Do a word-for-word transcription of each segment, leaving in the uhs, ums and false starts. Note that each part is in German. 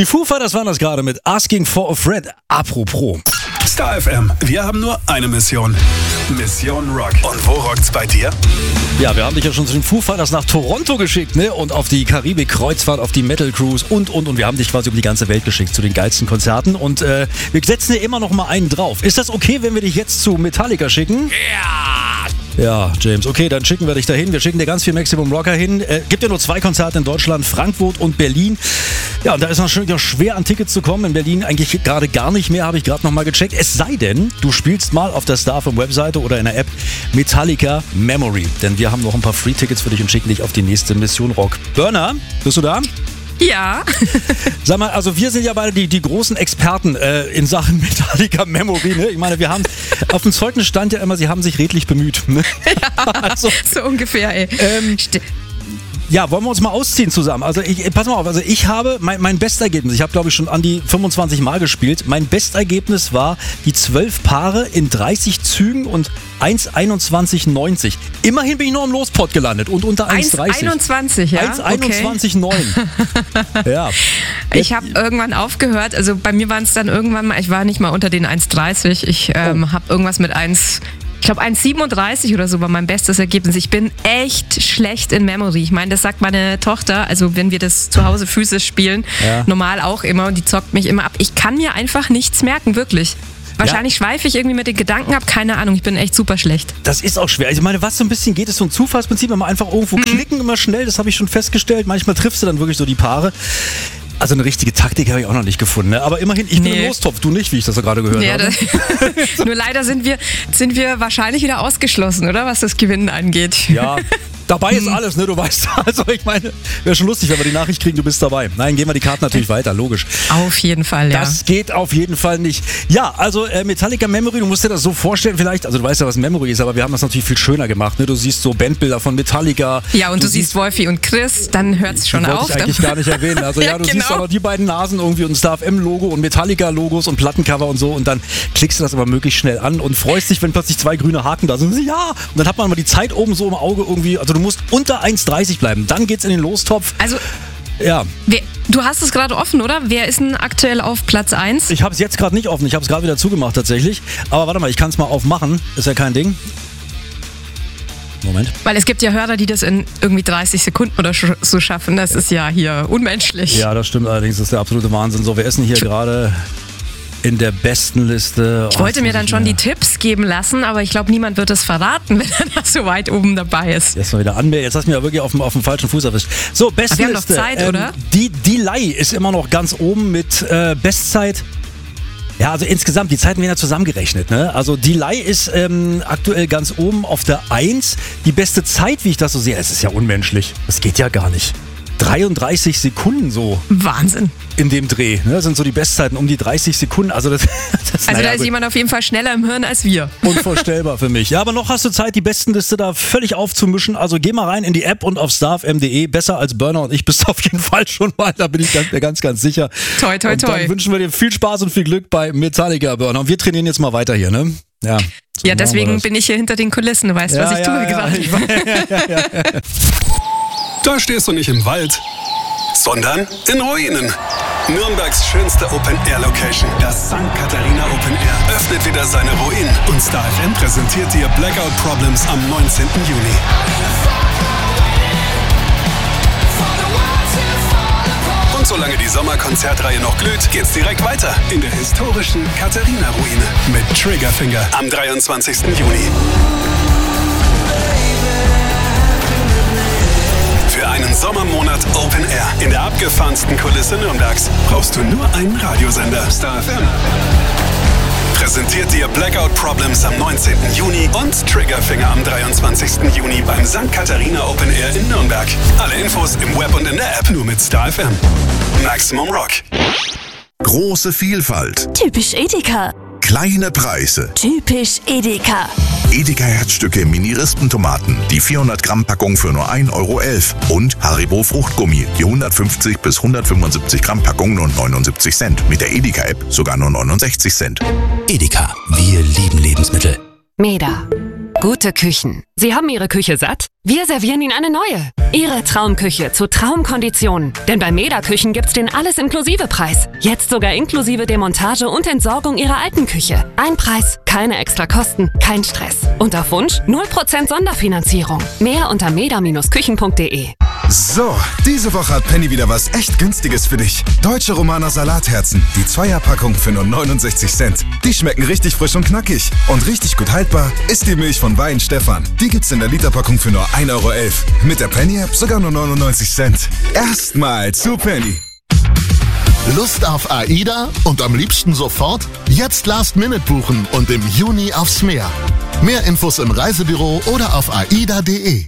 Die Foo Fighters waren das gerade mit Asking for a Friend. Apropos. Star F M, wir haben nur eine Mission. Mission Rock. Und wo rockt's bei dir? Ja, wir haben dich ja schon zu den Foo Fighters nach Toronto geschickt, ne? Und auf die Karibik-Kreuzfahrt, auf die Metal Cruise und, und, und. Wir haben dich quasi um die ganze Welt geschickt zu den geilsten Konzerten. Und äh, wir setzen dir immer noch mal einen drauf. Ist das okay, wenn wir dich jetzt zu Metallica schicken? Ja! Ja, James, okay, dann schicken wir dich dahin. Wir schicken dir ganz viel Maximum Rocker hin. Äh, gibt ja nur zwei Konzerte in Deutschland, Frankfurt und Berlin. Ja, und da ist natürlich schwer an Tickets zu kommen. In Berlin eigentlich gerade gar nicht mehr, habe ich gerade noch mal gecheckt. Es sei denn, du spielst mal auf der Star F M Webseite oder in der App Metallica Memory. Denn wir haben noch ein paar Free-Tickets für dich und schicken dich auf die nächste Mission Rock. Burner, bist du da? Ja. Sag mal, also wir sind ja beide die, die großen Experten äh, in Sachen Metallica Memory. Ne? Ich meine, wir haben auf dem Zeugnis stand ja immer, sie haben sich redlich bemüht. Ne? Ja, also, so ungefähr, ey. Ähm, Ja, wollen wir uns mal ausziehen zusammen? Also ich, pass mal auf, also ich habe mein, mein Bestergebnis, ich habe glaube ich schon an die fünfundzwanzig Mal gespielt, mein Bestergebnis war die zwölf Paare in dreißig Zügen und eins einundzwanzig neunzig. Immerhin bin ich noch im Lospot gelandet und unter eins dreißig. eins einundzwanzig, ja? eins einundzwanzig neun. Ja. Ich habe irgendwann aufgehört, also bei mir waren es dann irgendwann mal, ich war nicht mal unter den eins dreißig, ich ähm, oh. habe irgendwas mit eins... Ich glaube, eins siebenunddreißig oder so war mein bestes Ergebnis. Ich bin echt schlecht in Memory. Ich meine, das sagt meine Tochter, also wenn wir das zu Hause physisch spielen, ja. normal auch immer und die zockt mich immer ab. Ich kann mir einfach nichts merken, wirklich. Wahrscheinlich ja. schweife ich irgendwie mit den Gedanken ab, keine Ahnung, ich bin echt super schlecht. Das ist auch schwer. Also ich meine, was so ein bisschen geht, ist so ein Zufallsprinzip, wenn man einfach irgendwo mhm. klicken, immer schnell, das habe ich schon festgestellt. Manchmal triffst du dann wirklich so die Paare. Also eine richtige Taktik habe ich auch noch nicht gefunden. Ne? Aber immerhin, ich bin nee. im Lostopf, du nicht, wie ich das ja gerade gehört ja, habe. Das, nur leider sind wir, sind wir wahrscheinlich wieder ausgeschlossen, oder? Was das Gewinnen angeht. Ja, dabei ist alles, ne? Du weißt, also ich meine, wäre schon lustig, wenn wir die Nachricht kriegen, du bist dabei. Nein, gehen wir die Karten natürlich weiter, logisch. Auf jeden Fall, ja. Das geht auf jeden Fall nicht. Ja, also äh, Metallica Memory, du musst dir das so vorstellen vielleicht, also du weißt ja, was Memory ist, aber wir haben das natürlich viel schöner gemacht. Ne? Du siehst so Bandbilder von Metallica. Ja, und du, du siehst Wolfi und Chris, dann hört es schon auf. Das wollte ich eigentlich gar nicht erwähnen. Also ja, ja du genau. siehst aber die beiden Nasen irgendwie und Star F M-Logo und Metallica-Logos und Plattencover und so und dann klickst du das aber möglichst schnell an und freust dich, wenn plötzlich zwei grüne Haken da sind. Ja, und dann hat man mal die Zeit oben so im Auge irgendwie, also du musst unter eins dreißig bleiben, dann geht's in den Lostopf. Also, ja. Wer, du hast es gerade offen, oder? Wer ist denn aktuell auf Platz eins? Ich habe es jetzt gerade nicht offen, ich habe es gerade wieder zugemacht tatsächlich, aber warte mal, ich kann es mal aufmachen, ist ja kein Ding. Moment. Weil es gibt ja Hörer, die das in irgendwie dreißig Sekunden oder so schaffen. Das ist ja hier unmenschlich. Ja, das stimmt allerdings. Das ist der absolute Wahnsinn. So, wir essen hier gerade in der besten Liste. Ich wollte mir dann schon die Tipps geben lassen, aber ich glaube, niemand wird es verraten, wenn er da so weit oben dabei ist. Jetzt mal wieder anmelden. Jetzt hast du mich ja wirklich auf dem, auf dem falschen Fuß erwischt. So, beste wir haben Liste. noch Zeit, ähm, oder? Die Delay ist immer noch ganz oben mit äh, Bestzeit. Ja, also insgesamt, die Zeiten werden ja zusammengerechnet. Ne? Also Delay ist ähm, aktuell ganz oben auf der eins. Die beste Zeit, wie ich das so sehe, es ist ja unmenschlich. Das geht ja gar nicht. dreiunddreißig Sekunden so. Wahnsinn. In dem Dreh. Ne? Das sind so die Bestzeiten um die dreißig Sekunden. Also, das, das, also naja, da ist jemand auf jeden Fall schneller im Hirn als wir. Unvorstellbar für mich. Ja, aber noch hast du Zeit, die Bestenliste da völlig aufzumischen. Also geh mal rein in die App und auf star f m punkt de. Besser als Burner und ich bist du auf jeden Fall schon mal. Da bin ich ganz, ganz, ganz sicher. Toi, toi, toi. Und dann wünschen wir dir viel Spaß und viel Glück bei Metallica, Burner. Und wir trainieren jetzt mal weiter hier, ne? Ja. So ja, deswegen bin ich hier hinter den Kulissen. Du weißt, ja, was ich ja, tue ja, gerade. Ich ja, ja, ja. Da stehst du nicht im Wald, sondern in Ruinen. Nürnbergs schönste Open-Air-Location, das Sankt Katharina Open Air, öffnet wieder seine Ruinen. Und Star F M präsentiert dir Blackout Problems am neunzehnten Juni. Und solange die Sommerkonzertreihe noch glüht, geht's direkt weiter in der historischen Katharina-Ruine mit Triggerfinger am dreiundzwanzigsten Juni. Für einen Sommermonat Open Air in der abgefahrensten Kulisse Nürnbergs brauchst du nur einen Radiosender. Star F M präsentiert dir Blackout Problems am neunzehnten Juni und Triggerfinger am dreiundzwanzigsten Juni beim Sankt Katharina Open Air in Nürnberg. Alle Infos im Web und in der App nur mit Star F M. Maximum Rock. Große Vielfalt. Typisch Edeka. Kleine Preise. Typisch Edeka. Edeka Herzstücke Mini-Rispentomaten. Die vierhundert Gramm Packung für nur ein Euro elf. Und Haribo Fruchtgummi. Die hundertfünfzig bis hundertfünfundsiebzig Gramm Packung nur neunundsiebzig Cent. Mit der Edeka-App sogar nur neunundsechzig Cent. Edeka. Wir lieben Lebensmittel. Meda. Gute Küchen. Sie haben Ihre Küche satt? Wir servieren Ihnen eine neue. Ihre Traumküche zu Traumkonditionen. Denn bei Meda Küchen gibt's den Alles-Inklusive-Preis. Jetzt sogar inklusive Demontage und Entsorgung Ihrer alten Küche. Ein Preis, keine extra Kosten, kein Stress. Und auf Wunsch null Prozent Sonderfinanzierung. Mehr unter meda Küchen punkt de. So, diese Woche hat Penny wieder was echt Günstiges für dich. Deutsche Romaner Salatherzen. Die Zweierpackung für nur neunundsechzig Cent. Die schmecken richtig frisch und knackig. Und richtig gut haltbar ist die Milch von Wein Stefan. Die gibt's in der Literpackung für nur ein Euro elf. Mit der Penny-App sogar nur neunundneunzig Cent. Erstmal zu Penny. Lust auf AIDA und am liebsten sofort? Jetzt Last Minute buchen und im Juni aufs Meer. Mehr Infos im Reisebüro oder auf aida punkt de.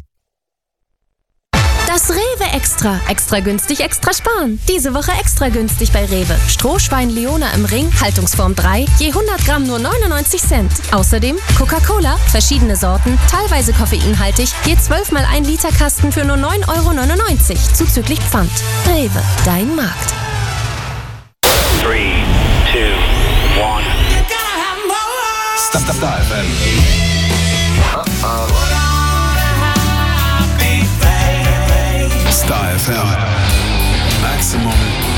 Das Rewe Extra. Extra günstig, extra sparen. Diese Woche extra günstig bei Rewe. Strohschwein Leona im Ring, Haltungsform drei, je hundert Gramm nur neunundneunzig Cent. Außerdem Coca-Cola, verschiedene Sorten, teilweise koffeinhaltig, je zwölf mal ein Liter Kasten für nur neun Euro neunundneunzig, zuzüglich Pfand. Rewe, dein Markt. Three, two, one. Star F M. Star F M. Maximum